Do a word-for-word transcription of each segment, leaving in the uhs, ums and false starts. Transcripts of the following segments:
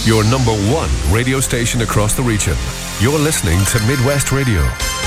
your number one radio station across the region. You're listening to Midwest Radio.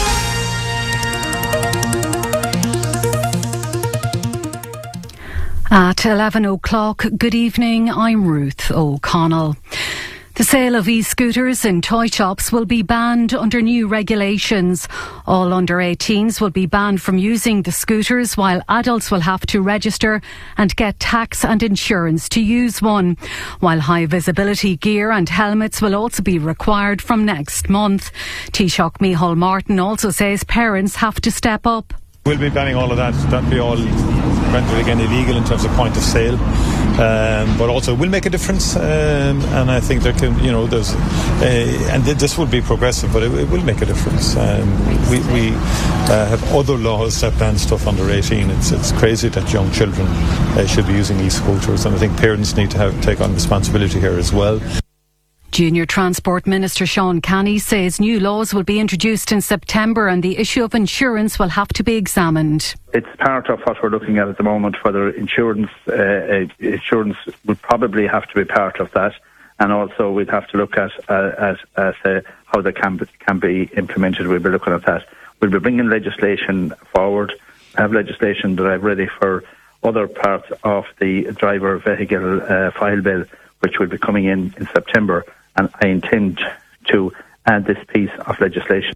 At eleven o'clock, good evening, I'm Ruth O'Connell. The sale of e-scooters in toy shops will be banned under new regulations. All under eighteens will be banned from using the scooters, while adults will have to register and get tax and insurance to use one. While high visibility gear and helmets will also be required from next month. Taoiseach Micheál Martin also says parents have to step up. We'll be banning all of that. That'll be all rendered again illegal in terms of point of sale. Um, but also will make a difference, um, and I think there can, you know, there's, uh, and this will be progressive, but it, it will make a difference. Um, we we uh, have other laws that ban stuff under eighteen. It's it's crazy that young children uh, should be using e-scooters, and I think parents need to have take on responsibility here as well. Junior Transport Minister Sean Canny says new laws will be introduced in September and the issue of insurance will have to be examined. It's part of what we're looking at at the moment, whether insurance uh, insurance would probably have to be part of that, and also we'd have to look at uh, at, at uh, how they can be, can be implemented. We'll be looking at that. We'll be bringing legislation forward. I have legislation that I've ready for other parts of the driver vehicle uh, file bill, which will be coming in in September. And I intend to add this piece of legislation.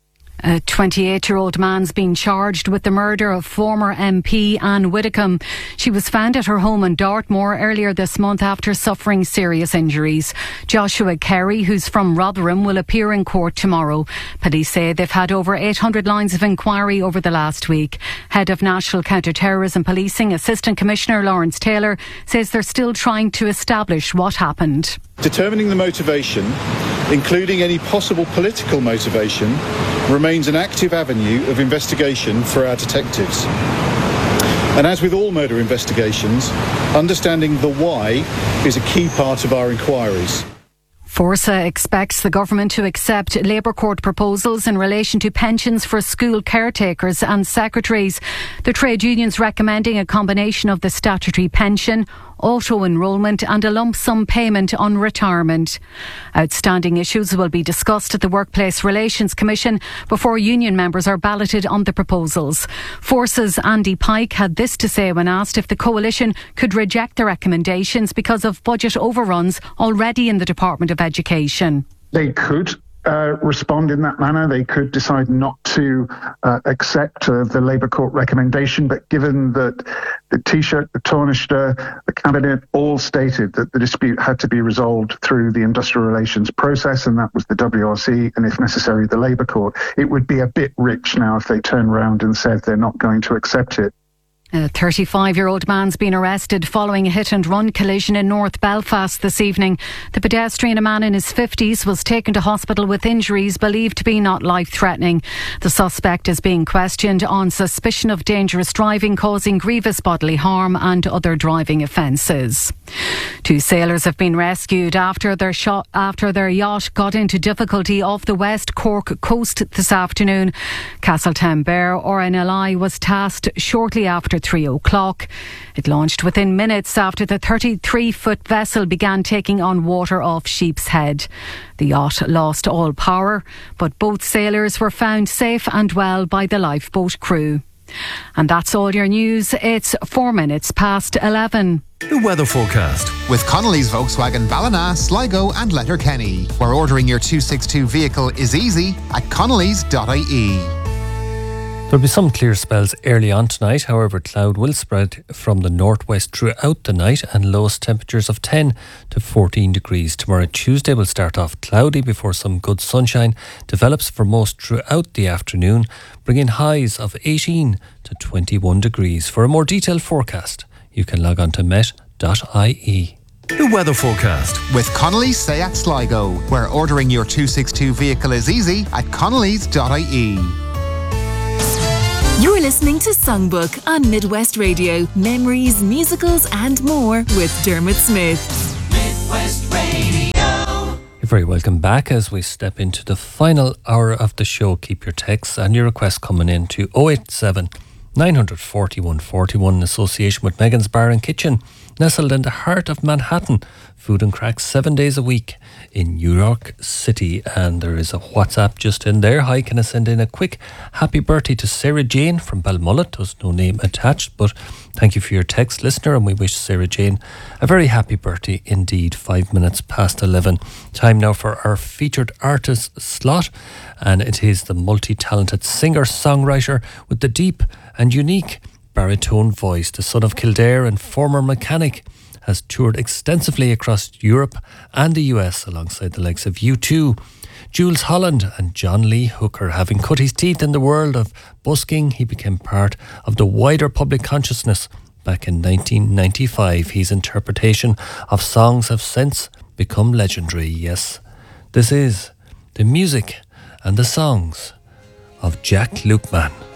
A twenty-eight-year-old man's been charged with the murder of former M P Anne Widdecombe. She was found at her home in Dartmoor earlier this month after suffering serious injuries. Joshua Kerry, who's from Rotherham, will appear in court tomorrow. Police say they've had over eight hundred lines of inquiry over the last week. Head of National Counter-Terrorism Policing, Assistant Commissioner Lawrence Taylor, says they're still trying to establish what happened. Determining the motivation, including any possible political motivation, remains an active avenue of investigation for our detectives. And as with all murder investigations, understanding the why is a key part of our inquiries. Forsa expects the government to accept Labour Court proposals in relation to pensions for school caretakers and secretaries. The trade unions recommending a combination of the statutory pension, auto-enrolment and a lump sum payment on retirement. Outstanding issues will be discussed at the Workplace Relations Commission before union members are balloted on the proposals. Force's Andy Pike had this to say when asked if the coalition could reject the recommendations because of budget overruns already in the Department of Education. They could Uh, respond in that manner. They could decide not to uh, accept uh, the Labour Court recommendation, but given that the Taoiseach, the Taoiseach, the Cabinet all stated that the dispute had to be resolved through the industrial relations process, and that was the W R C, and if necessary the Labour Court, it would be a bit rich now if they turn around and said they're not going to accept it. A thirty-five-year-old man's been arrested following a hit-and-run collision in North Belfast this evening. The pedestrian, a man in his fifties, was taken to hospital with injuries believed to be not life-threatening. The suspect is being questioned on suspicion of dangerous driving causing grievous bodily harm and other driving offences. Two sailors have been rescued after their, shot, after their yacht got into difficulty off the West Cork coast this afternoon. Castletown Bear, R N L I, was tasked shortly after three o'clock. It launched within minutes after the thirty-three-foot vessel began taking on water off Sheep's Head. The yacht lost all power, but both sailors were found safe and well by the lifeboat crew. And that's all your news. It's four minutes past eleven. The weather forecast with Connolly's Volkswagen Ballina, Sligo and Letterkenny, where ordering your two sixty-two vehicle is easy at connellys dot I E. There'll be some clear spells early on tonight. However, cloud will spread from the northwest throughout the night and lowest temperatures of ten to fourteen degrees. Tomorrow, Tuesday, will start off cloudy before some good sunshine develops for most throughout the afternoon, bringing highs of eighteen to twenty-one degrees. For a more detailed forecast, you can log on to met dot I E. The weather forecast with Connolly's Seat Sligo, where ordering your two sixty-two vehicle is easy at connellys dot I E. You're listening to Songbook on Midwest Radio. Memories, musicals and more with Dermot Smith. Midwest Radio. You're very welcome back as we step into the final hour of the show. Keep your texts and your requests coming in to oh eight seven, nine four one, one four one in association with Megan's Bar and Kitchen nestled in the heart of Manhattan. Food and cracks seven days a week in New York City. And there is a WhatsApp just in there. Hi, can I send in a quick happy birthday to Sarah Jane from Balmullet? There's no name attached, but thank you for your text, listener, and we wish Sarah Jane a very happy birthday indeed. Five minutes past eleven. Time now for our featured artist slot, and it is the multi-talented singer-songwriter with the deep and unique baritone voice, the son of Kildare and former mechanic, has toured extensively across Europe and the U S alongside the likes of U two, Jools Holland and John Lee Hooker. Having cut his teeth in the world of busking, he became part of the wider public consciousness back in nineteen ninety-five. His interpretation of songs have since become legendary. Yes, this is the music and the songs of Jack Lukeman.